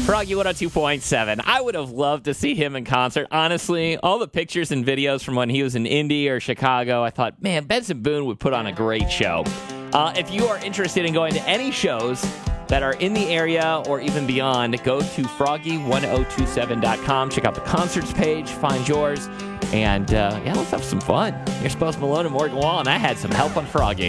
Froggy 102.7. I would have loved to see him in concert. Honestly, all the pictures and videos from when he was in Indy or Chicago, I thought, man, Benson Boone would put on a great show. If you are interested in going to any shows that are in the area or even beyond, go to froggy1027.com. Check out the concerts page, find yours, and let's have some fun. Here's Post Malone and Morgan Wallen. I had some help on Froggy.